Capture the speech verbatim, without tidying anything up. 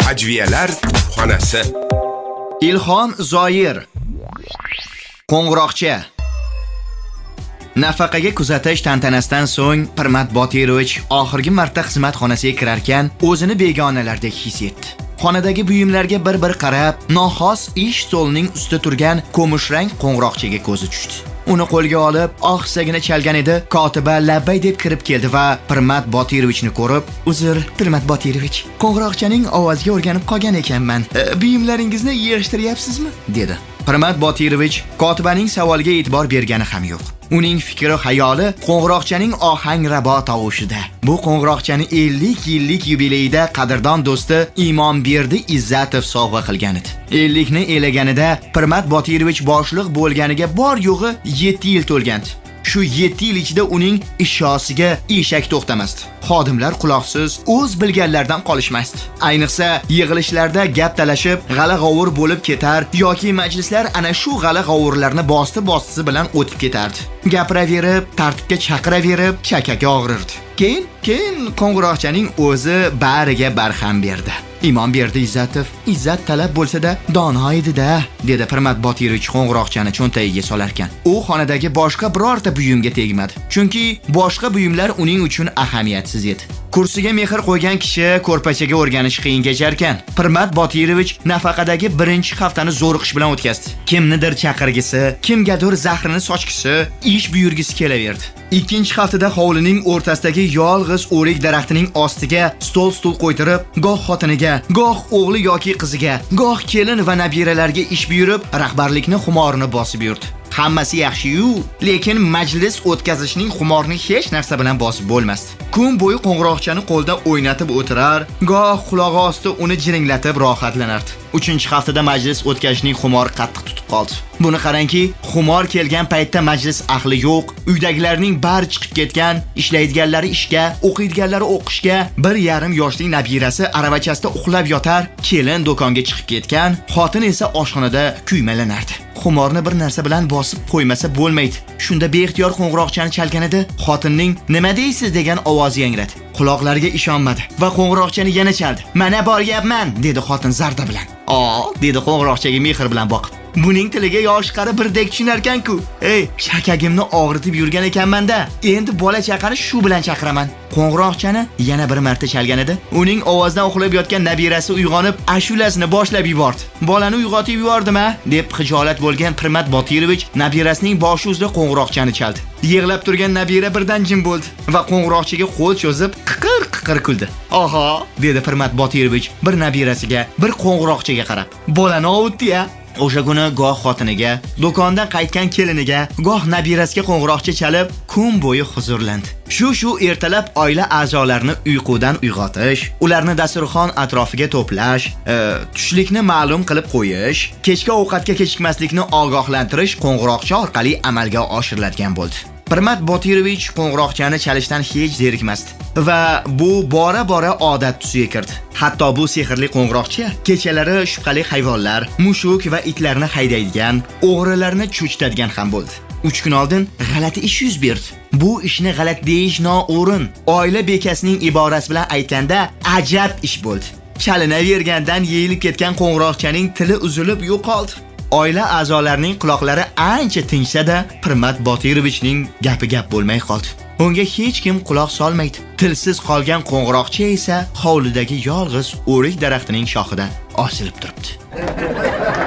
Ajviyalar xonasi. Ilhom Zoir. Qo'ng'iroqchi. Nafaqaga kuzatish tantanasidan so'ng Pirmat Botirovich oxirgi marta xizmat xonasiga kirarkan, o'zini begonalardek his etdi. Xonadagi buyumlarga bir-bir qarab, noxos ish stolining ustida turgan ko'mishrang qo'ng'iroqchiga ko'zi tushdi. Uni qo'lga olib, ohistagina chalgan edi. Kotiba labbay deb kirib keldi va Pirmat Botirovichni ko'rib, "Uzr, Pirmat Botirovich, qo'ng'iroqchaning ovoziga o'rganib qolgan ekanman. E, buyumlaringizni yig'ishtiryapsizmi?" dedi. Pirmat Botirovich kotibaning savoliga e'tibor bergani ham yo'q. Uning fikri xayoli qo'ng'iroqchaning ohangrabo tovushida. Bu qo'ng'iroqchani ellik yillik yubileyida qadrdon do'sti Imonberdi Izzatov sovg'a qilgan edi. ellik ni elaganida Pirmat Botirovich boshliq bo'lganiga bor yo'g'i yetti yil to'lgandi. Shu yetti yil ichida uning ishosiga eshak to'xtamasdi. Xodimlar quloqsiz, o'z bilganlardan qolishmasdi. Ayniqsa, yig'ilishlarda gap talashib, g'ala-g'ovur bo'lib ketar yoki majlislar ana shu g'ala-g'ovurlarni bosti-bostisi bilan o'tib ketardi. Gapiraverib, tartibga chaqiraverib, chakagi og'rirdi. Keyin, keyin qo'ng'iroqchaning o'zi bariga barham berdi. Imonberdi Izzatov izzat talab bo'lsa-da dono edi-da, dedi Pirmat Botirovich qo'ng'iroqchani cho'ntagiga solarkan. U xonadagi boshqa birorta buyumga tegmadi. Chunki boshqa buyumlar uning uchun ahamiyatsiz edi. Kursiga mehr qo'ygan kishi ko'rpachaga o'rganish qiyin kecharkan, Pirmat Botirovich nafaqadagi birinchi haftani zo'riqish bilan o'tkazdi. Kimnidir chaqirgisi, kimgadir zahrini sochgisi, ish buyurgisi kelaverdi. Ikkinchi haftada hovlining o'rtasidagi yolg'iz o'rik daraxtining ostiga stol-stul qo'ytirib, goh xotiniga, goh o'g'li yoki qiziga, goh kelin va nabiralarga ish buyurib, rahbarlikni xumorini bosib yurdi. Hammasi yaxshi-yu, lekin majlis o'tkazishning xumorni hech narsa bilan bosib bo'lmasdi. Kun bo'yi qo'ng'iroqchani qo'lda o'ynatib o'tirar, goh qulog'i osti uni jiringlatib rohatlanardi. uchinchi haftada majlis o'tkazishning xumori qattiq tutib qoldi. Buni qarangki, xumor kelgan paytda majlis ahli yo'q, uydagilarning bari chiqib ketgan, ishlaydiganlari ishga, o'qiydiganlari o'qishga, bir yarim yoshlik nabirasi aravachasida uxlab yotar, kelin do'konga chiqib ketgan, xotin esa oshxonada kuymalanardi. Xumorni bir narsa bilan bosib qo'ymasa bo'lmaydi. Shunda beixtiyor qo'ng'iroqchani chalganida, xotinning "Nima deysiz?" degan ovozi yangradi. Quloqlariga ishonmadi va qo'ng'iroqchani yana chaldi. "Mana boryapman", dedi xotin zarda bilan. "O", dedi qo'ng'iroqchaga mehr bilan boqib. "Buning tiliga yosh qari birdek tushunar-ku. Ey, shakagimni og'ritib yurgan ekanman-da. Endi bola chaqani shu bilan chaqiraman." Qo'ng'iroqchani yana bir marta chalganida, uning ovozidan uxlab yotgan nabirasi uyg'onib, ashulasini boshlab yubordi. "Bolani uyg'otib yubordim-a?" deb xijolat bo'lgan Pirmat Botirovich nabirasining boshi uzra qo'ng'iroqchani chaldi. Yig'lab turgan nabira birdan jim bo'ldi va qo'ng'iroqchiga qo'l cho'zib qiqir-qiqir kuldi. "Oho", dedi Pirmat Botirovich bir nabirasiga, bir qo'ng'iroqchiga qarab. "Bolani ovutdi-ya." O'sha kuni goh xotiniga, do'kondan qaytgan keliniga, goh nabirasiga qo'ng'iroqcha chalib, kun bo'yi huzurlandi. Shu-shu ertalab oila a'zolarini uyqudan uyg'otish, ularni dasturxon atrofiga to'plash, e, tushlikni ma'lum qilib qo'yish, kechki ovqatga kechikmaslikni ogohlantirish qo'ng'iroqcha orqali amalga oshiriladigan bo'ldi. Pirmat Botirovich qo'ng'iroqchani chalishdan hech zerikmasdi va bu bora-bora odat tusiga kirdi. Hatto bu sehrli qo'ng'iroqcha kechalari shubhali hayvonlar, mushuk va itlarni haydaydigan, o'g'rilarni cho'chitadigan ham bo'ldi. uch kun oldin g'alati ish yuz berdi. Bu ishni g'alat deyish noo'rin. Oila bekasining iborasi bilan aytganda, ajab ish bo'ldi. Chalinavergandan yeyilib ketgan qo'ng'iroqchaning tili uzilib yo'qoldi. Oila a'zolarining quloqlari ancha tinchsa-da, Pirmat Botirovichning gapi gap bo'lmay qoldi. Unga hech kim quloq solmaydi. Tilsiz qolgan qo'ng'iroqcha esa hovlidagi yolg'iz o'rik daraxtining shoxida osilib turibdi.